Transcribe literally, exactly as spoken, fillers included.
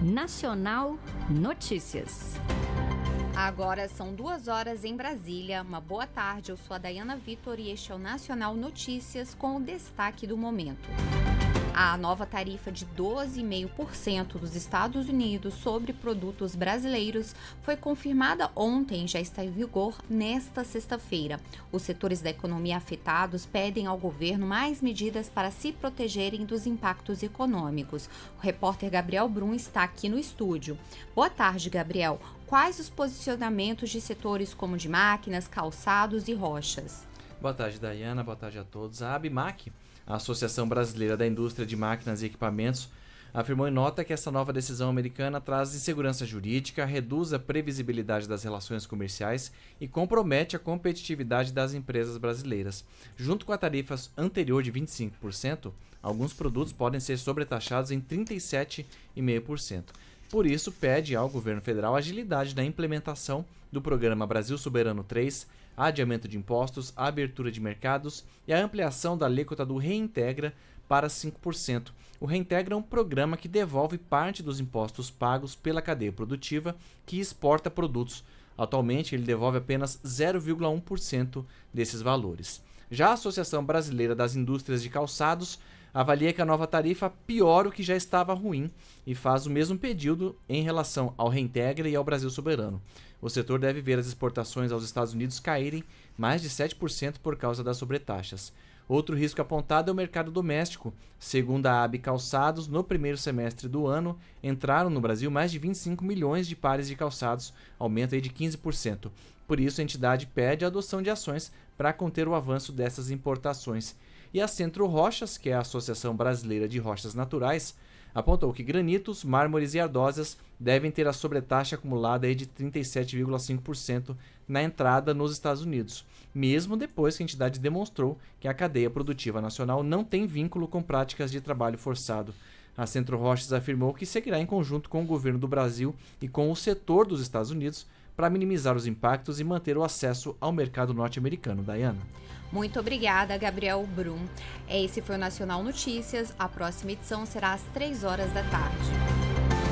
Nacional Notícias. Agora são duas horas em Brasília. Uma boa tarde, eu sou a Dayana Vitor e este é o Nacional Notícias com o destaque do momento. A nova tarifa de doze vírgula cinco por cento dos Estados Unidos sobre produtos brasileiros foi confirmada ontem e já está em vigor nesta sexta-feira. Os setores da economia afetados pedem ao governo mais medidas para se protegerem dos impactos econômicos. O repórter Gabriel Brum está aqui no estúdio. Boa tarde, Gabriel. Quais os posicionamentos de setores como de máquinas, calçados e rochas? Boa tarde, Dayana. Boa tarde a todos. A ABMAQ, a Associação Brasileira da Indústria de Máquinas e Equipamentos, afirmou em nota que essa nova decisão americana traz insegurança jurídica, reduz a previsibilidade das relações comerciais e compromete a competitividade das empresas brasileiras. Junto com a tarifa anterior de vinte e cinco por cento, alguns produtos podem ser sobretaxados em trinta e sete vírgula cinco por cento. Por isso, pede ao governo federal agilidade na implementação do programa Brasil Soberano três, adiamento de impostos, a abertura de mercados e a ampliação da alíquota do Reintegra para cinco por cento. O Reintegra é um programa que devolve parte dos impostos pagos pela cadeia produtiva que exporta produtos. Atualmente, ele devolve apenas zero vírgula um por cento desses valores. Já a Associação Brasileira das Indústrias de Calçados avalia que a nova tarifa piora o que já estava ruim e faz o mesmo pedido em relação ao Reintegra e ao Brasil Soberano. O setor deve ver as exportações aos Estados Unidos caírem mais de sete por cento por causa das sobretaxas. Outro risco apontado é o mercado doméstico. Segundo a A B Calçados, no primeiro semestre do ano, entraram no Brasil mais de vinte e cinco milhões de pares de calçados, aumento aí de quinze por cento. Por isso, a entidade pede a adoção de ações para conter o avanço dessas importações. E a Centro Rochas, que é a Associação Brasileira de Rochas Naturais, apontou que granitos, mármores e ardósias devem ter a sobretaxa acumulada aí de trinta e sete vírgula cinco por cento na entrada nos Estados Unidos, mesmo depois que a entidade demonstrou que a cadeia produtiva nacional não tem vínculo com práticas de trabalho forçado. A Centro Rochas afirmou que seguirá em conjunto com o governo do Brasil e com o setor dos Estados Unidos para minimizar os impactos e manter o acesso ao mercado norte-americano. Dayana. Muito obrigada, Gabriel Brum. Esse foi o Nacional Notícias. A próxima edição será às três horas da tarde.